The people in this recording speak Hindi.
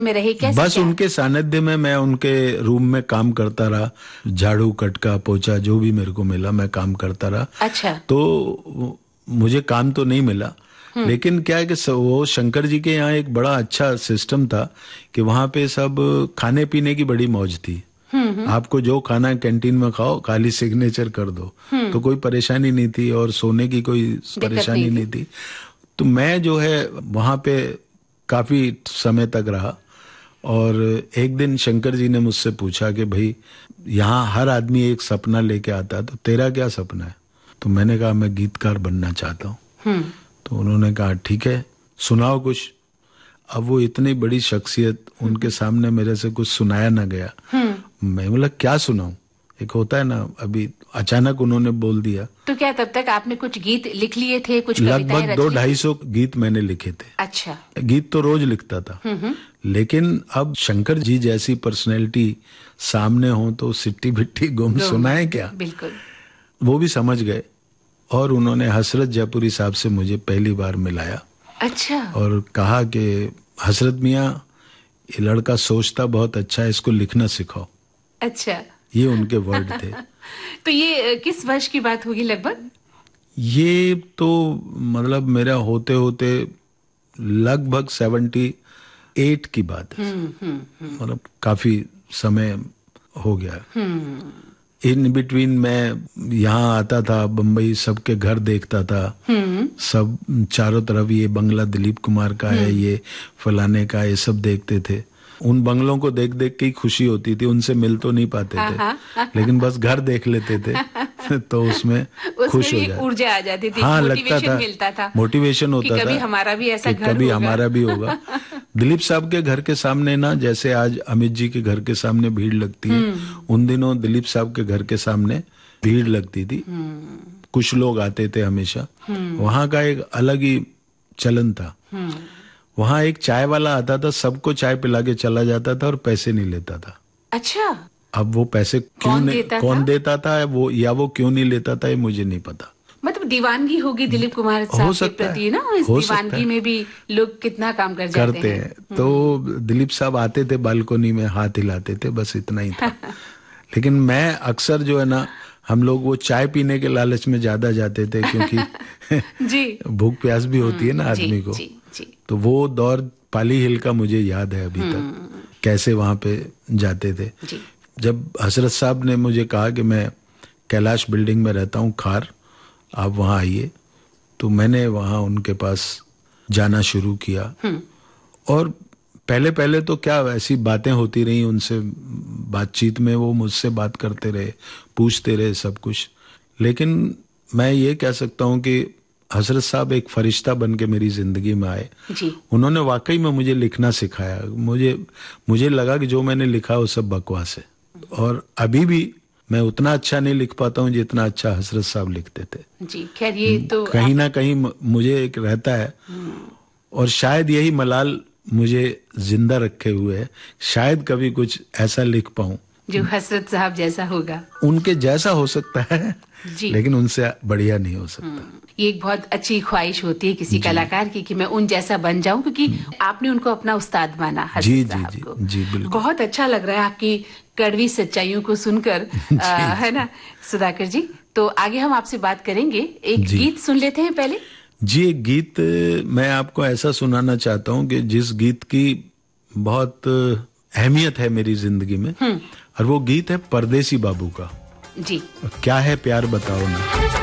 में रहे कैसे? बस उनके सानिध्य में मैं उनके रूम में काम करता रहा, झाड़ू कटका पोछा जो भी मेरे को मिला मैं काम करता रहा। अच्छा। तो मुझे काम तो नहीं मिला, लेकिन क्या है कि वो शंकर जी के यहाँ एक बड़ा अच्छा सिस्टम था कि वहां पे सब खाने पीने की बड़ी मौज थी। आपको जो खाना कैंटीन में खाओ, खाली सिग्नेचर कर दो, तो कोई परेशानी नहीं थी और सोने की कोई परेशानी नहीं थी। तो मैं जो है वहां पे काफी समय तक रहा और एक दिन शंकर जी ने मुझसे पूछा कि भाई यहाँ हर आदमी एक सपना लेके आता है, तो तेरा क्या सपना है? तो मैंने कहा मैं गीतकार बनना चाहता हूँ। तो उन्होंने कहा ठीक है सुनाओ कुछ। अब वो इतनी बड़ी शख्सियत, उनके सामने मेरे से कुछ सुनाया ना गया। मैं बोला क्या सुनाऊं, एक होता है ना, अभी अचानक उन्होंने बोल दिया। तो क्या तब तक आपने कुछ गीत लिख लिए थे, कुछ लगभग 200-250 गीत मैंने लिखे थे। अच्छा। गीत तो रोज लिखता था, लेकिन अब शंकर जी जैसी पर्सनैलिटी सामने हो तो सिट्टी बिट्टी गुम सुनाए क्या। बिल्कुल। वो भी समझ गए और उन्होंने हसरत जयपुरी साहब से मुझे पहली बार मिलाया। अच्छा। और कहा कि हसरत मियाँ ये लड़का सोचता बहुत अच्छा है, इसको लिखना सिखाओ। अच्छा। ये उनके वर्ड थे। तो ये किस वर्ष की बात होगी लगभग? ये तो मतलब मेरा होते होते लगभग 78 की बात है। मतलब काफी समय हो गया। इन बिटवीन मैं यहाँ आता था, बम्बई सबके घर देखता था। सब चारों तरफ ये बंगला दिलीप कुमार का है, ये फलाने का, ये सब देखते थे। उन बंगलों को देख देख के ही खुशी होती थी, उनसे मिल तो नहीं पाते थे, लेकिन बस घर देख लेते थे तो उसमें खुश हो जाए, ऊर्जा आ जाती थी। हाँ लगता था, मिलता था, मोटिवेशन होता था कभी हमारा भी ऐसा घर कभी हमारा भी होगा। दिलीप साहब के घर के सामने ना, जैसे आज अमित जी के घर के सामने भीड़ लगती है, उन दिनों दिलीप साहब के घर के सामने भीड़ लगती थी। कुछ लोग आते थे हमेशा। वहां का एक अलग ही चलन था। वहां एक चाय वाला आता था, सबको चाय पिला के चला जाता था और पैसे नहीं लेता था। अच्छा। अब वो पैसे कौन देता था वो, या वो क्यों नहीं लेता था, ये मुझे नहीं पता। मतलब दीवानगी होगी दिलीप कुमार साहब के प्रति ना, इस दीवानगी में भी लोग कितना काम करते हैं। तो दिलीप साहब आते थे, बालकोनी में हाथ हिलाते थे, बस इतना ही था। लेकिन मैं अक्सर जो है ना, हम लोग वो चाय पीने के लालच में ज्यादा जाते थे, क्योंकि जी भूख प्यास भी होती है ना आदमी को। तो वो दौर पाली हिल का मुझे याद है अभी तक, कैसे वहां पे जाते थे। जब हसरत साहब ने मुझे कहा कि मैं कैलाश बिल्डिंग में रहता हूँ खार, आप वहां आइए, तो मैंने वहां उनके पास जाना शुरू किया। और पहले पहले तो क्या ऐसी बातें होती रही उनसे, बातचीत में वो मुझसे बात करते रहे, पूछते रहे सब कुछ। लेकिन मैं ये कह सकता हूँ कि हसरत साहब एक फरिश्ता बन के मेरी जिंदगी में आए। उन्होंने वाकई में मुझे लिखना सिखाया। मुझे लगा कि जो मैंने लिखा वो सब बकवास है, और अभी भी मैं उतना अच्छा नहीं लिख पाता हूँ जितना अच्छा हसरत साहब लिखते थे। जी खैर, ये तो कहीं ना कहीं मुझे एक रहता है, और शायद यही मलाल मुझे जिंदा रखे हुए है, शायद कभी कुछ ऐसा लिख पाऊं जो हसरत साहब जैसा होगा। उनके जैसा हो सकता है लेकिन उनसे बढ़िया नहीं हो सकता। ये एक बहुत अच्छी ख्वाहिश होती है किसी कलाकार की कि मैं उन जैसा बन जाऊं, क्योंकि आपने उनको अपना उस्ताद माना हसरत साहब को। जी बिल्कुल। बहुत अच्छा लग रहा है आपकी कड़वी सच्चाइयों को सुनकर, है ना सुधाकर जी। तो आगे हम आपसे बात करेंगे, एक गीत सुन लेते हैं पहले। जी, एक गीत मैं आपको ऐसा सुनाना चाहता हूँ कि जिस गीत की बहुत अहमियत है मेरी जिंदगी में, और वो गीत है परदेसी बाबू का। जी। क्या है प्यार बताओ ना।